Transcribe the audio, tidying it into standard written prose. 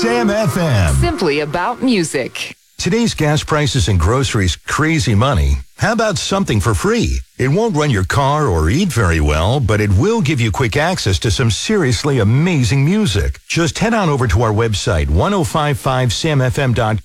Sam FM. Simply about music. Today's gas prices and groceries, crazy money. How about something for free? It won't run your car or eat very well, but it will give you quick access to some seriously amazing music. Just head on over to our website, 1055samfm.com.